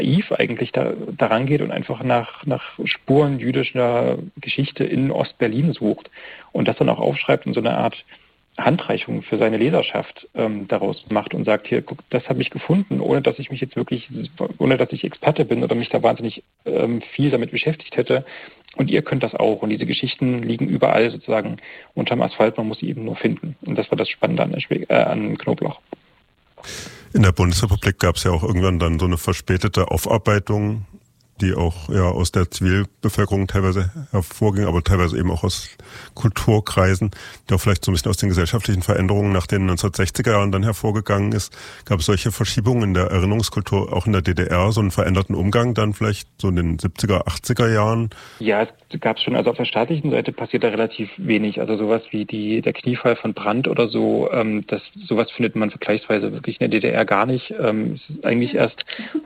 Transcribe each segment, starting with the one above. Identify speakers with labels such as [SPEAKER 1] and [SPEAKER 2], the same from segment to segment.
[SPEAKER 1] naiv eigentlich daran geht und einfach nach Spuren jüdischer Geschichte in Ostberlin sucht und das dann auch aufschreibt und so eine Art Handreichung für seine Leserschaft daraus macht und sagt, hier, guck, das habe ich gefunden, ohne dass ich Experte bin oder mich da wahnsinnig viel damit beschäftigt hätte. Und ihr könnt das auch. Und diese Geschichten liegen überall sozusagen unterm Asphalt, man muss sie eben nur finden. Und das war das Spannende an Knobloch.
[SPEAKER 2] In der Bundesrepublik gab es ja auch irgendwann dann so eine verspätete Aufarbeitung, die auch ja aus der Zivilbevölkerung teilweise hervorging, aber teilweise eben auch aus Kulturkreisen, die auch vielleicht so ein bisschen aus den gesellschaftlichen Veränderungen nach den 1960er Jahren dann hervorgegangen ist. Gab es solche Verschiebungen in der Erinnerungskultur, auch in der DDR, so einen veränderten Umgang dann vielleicht so in den 70er, 80er Jahren?
[SPEAKER 1] Ja, es gab es schon. Also auf der staatlichen Seite passiert da relativ wenig. Also sowas wie der Kniefall von Brandt oder so, sowas findet man vergleichsweise wirklich in der DDR gar nicht. Es ist eigentlich erst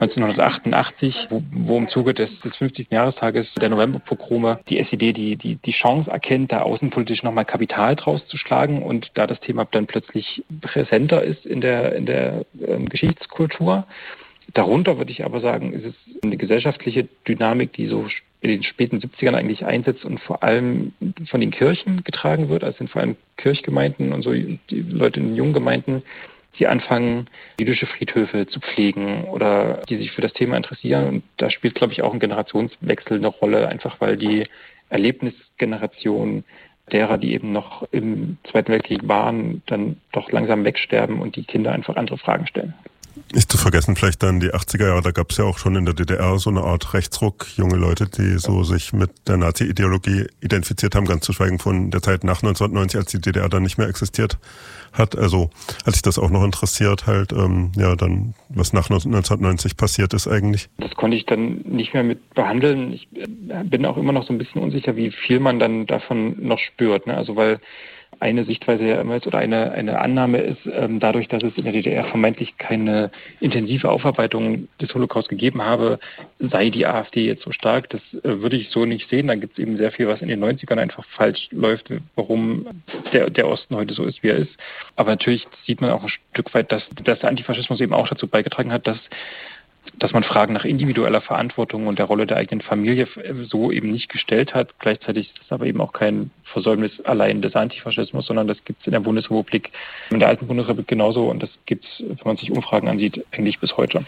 [SPEAKER 1] 1988, wo im Zuge des 50. Jahrestages der Novemberpogrome die SED die Chance erkennt, da außenpolitisch nochmal Kapital draus zu schlagen und da das Thema dann plötzlich präsenter ist in der Geschichtskultur. Darunter würde ich aber sagen, ist es eine gesellschaftliche Dynamik, die so in den späten 70ern eigentlich einsetzt und vor allem von den Kirchen getragen wird. Also sind vor allem Kirchgemeinden und so die Leute in den jungen Gemeinden, die anfangen, jüdische Friedhöfe zu pflegen oder die sich für das Thema interessieren. Und da spielt, glaube ich, auch ein Generationswechsel eine Rolle, einfach weil die Erlebnisgeneration derer, die eben noch im Zweiten Weltkrieg waren, dann doch langsam wegsterben und die Kinder einfach andere Fragen stellen.
[SPEAKER 2] Nicht zu vergessen vielleicht dann die 80er Jahre, da gab es ja auch schon in der DDR so eine Art Rechtsruck, junge Leute, die so sich mit der Nazi-Ideologie identifiziert haben, ganz zu schweigen von der Zeit nach 1990, als die DDR dann nicht mehr existiert hat. Also hat sich das auch noch interessiert, halt, dann, was nach 1990 passiert ist eigentlich. Das
[SPEAKER 1] konnte ich dann nicht mehr mit behandeln. Ich bin auch immer noch so ein bisschen unsicher, wie viel man dann davon noch spürt, ne? Also weil eine Sichtweise ja immer ist oder eine Annahme ist, dadurch, dass es in der DDR vermeintlich keine intensive Aufarbeitung des Holocaust gegeben habe, sei die AfD jetzt so stark. Das würde ich so nicht sehen. Da gibt es eben sehr viel, was in den 90ern einfach falsch läuft, warum der Osten heute so ist, wie er ist. Aber natürlich sieht man auch ein Stück weit, dass der Antifaschismus eben auch dazu beigetragen hat, dass man Fragen nach individueller Verantwortung und der Rolle der eigenen Familie so eben nicht gestellt hat. Gleichzeitig ist es aber eben auch kein Versäumnis allein des Antifaschismus, sondern das gibt es in der Bundesrepublik, in der alten Bundesrepublik genauso und das gibt es, wenn man sich Umfragen ansieht, eigentlich bis heute.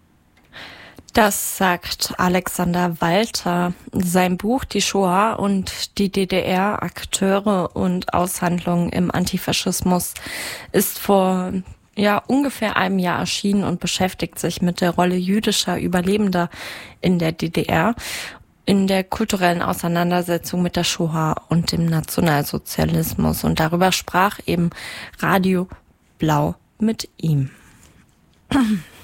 [SPEAKER 3] Das sagt Alexander Walter. Sein Buch Die Shoah und die DDR, Akteure und Aushandlungen im Antifaschismus ist vor ungefähr einem Jahr erschienen und beschäftigt sich mit der Rolle jüdischer Überlebender in der DDR, in der kulturellen Auseinandersetzung mit der Shoah und dem Nationalsozialismus. Und darüber sprach eben Radio Blau mit ihm.